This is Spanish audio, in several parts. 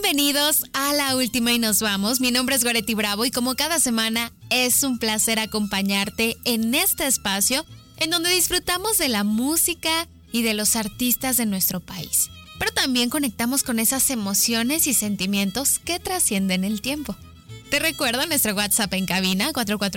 Bienvenidos a La Última y Nos Vamos. Mi nombre es Goretti Bravo y como cada semana es un placer acompañarte en este espacio en donde disfrutamos de la música y de los artistas de nuestro país. Pero también conectamos con esas emociones y sentimientos que trascienden el tiempo. Te recuerdo nuestro WhatsApp en cabina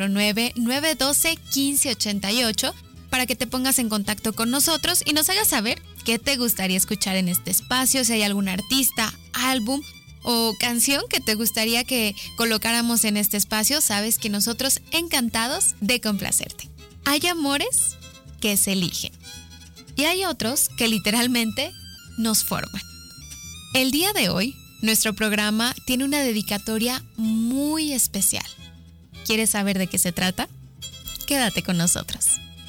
449-912-1588 para que te pongas en contacto con nosotros y nos hagas saber qué te gustaría escuchar en este espacio, si hay algún artista, álbum o canción que te gustaría que colocáramos en este espacio. Sabes que nosotros encantados de complacerte. Hay amores que se eligen y hay otros que literalmente nos forman. El día de hoy, nuestro programa tiene una dedicatoria muy especial. ¿Quieres saber de qué se trata? Quédate con nosotros.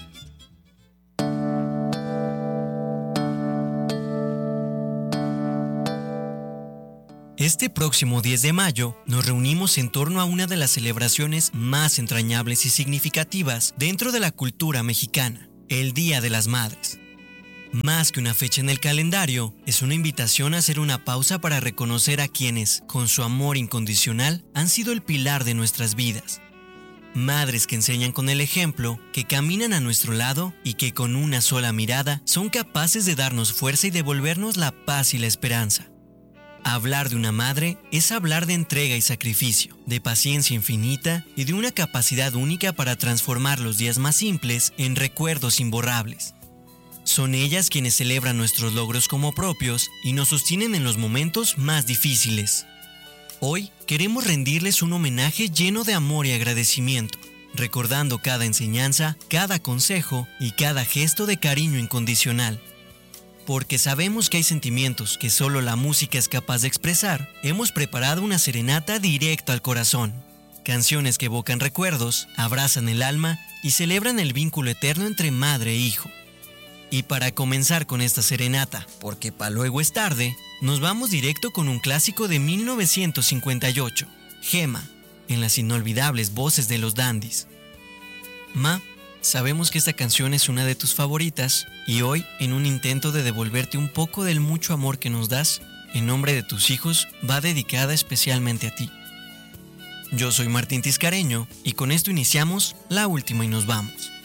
Este próximo 10 de mayo nos reunimos en torno a una de las celebraciones más entrañables y significativas dentro de la cultura mexicana, el Día de las Madres. Más que una fecha en el calendario, es una invitación a hacer una pausa para reconocer a quienes, con su amor incondicional, han sido el pilar de nuestras vidas. Madres que enseñan con el ejemplo, que caminan a nuestro lado y que con una sola mirada son capaces de darnos fuerza y devolvernos la paz y la esperanza. Hablar de una madre es hablar de entrega y sacrificio, de paciencia infinita y de una capacidad única para transformar los días más simples en recuerdos imborrables. Son ellas quienes celebran nuestros logros como propios y nos sostienen en los momentos más difíciles. Hoy queremos rendirles un homenaje lleno de amor y agradecimiento, recordando cada enseñanza, cada consejo y cada gesto de cariño incondicional. Porque sabemos que hay sentimientos que solo la música es capaz de expresar, hemos preparado una serenata directa al corazón. Canciones que evocan recuerdos, abrazan el alma y celebran el vínculo eterno entre madre e hijo. Y para comenzar con esta serenata, porque pa' luego es tarde, nos vamos directo con un clásico de 1958, Gema, en las inolvidables voces de los Dandies. Ma, sabemos que esta canción es una de tus favoritas y hoy, en un intento de devolverte un poco del mucho amor que nos das, en nombre de tus hijos, va dedicada especialmente a ti. Yo soy Martín Tiscareño y con esto iniciamos La Última y Nos Vamos.